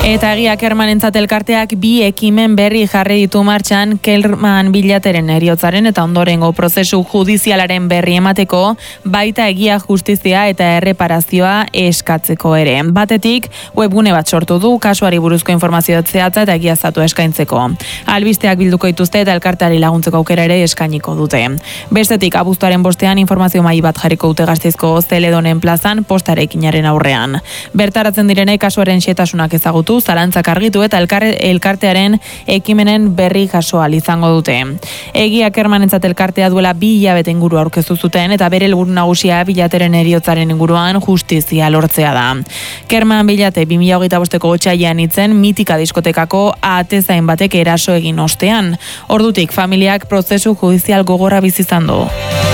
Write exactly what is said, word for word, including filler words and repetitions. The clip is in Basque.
Eta egia Kermanentzat elkarteak bi ekimen berri jarri ditu martxan Kerman Bilateren heriotzaren eta ondorengo prozesu judizialaren berri emateko, baita egia justizia eta erreparazioa eskatzeko ere. Batetik, webgune bat sortu du kasuari buruzko informazio zehatza eta egiaztatu eskaintzeko. Albisteak bilduko dituzte eta elkarteari laguntzeko aukera ere eskainiko dute. Bestetik, abuztuaren bostean informazio mahai bat jarriko dute Gasteizko Zeledonen plazan postarekinaren aurrean. Bertaratzen direnek kasuaren xehetasunak ezagutu, zalantzak argitu eta elkartearen ekimenen berri jaso ahal izango dute. Egia Kermanentzat elkartea duela bi hilabete inguru aurkeztu zuten eta bere helburu nagusia Bilateren heriotzaren inguruan justizia lortzea da. Kerman Bilate bi mila hogeita bosteko otsailean itzen mitika diskotekako atezain batek eraso egin ostean. Ordutik familiak prozesu judizial gogorra bizi izan du.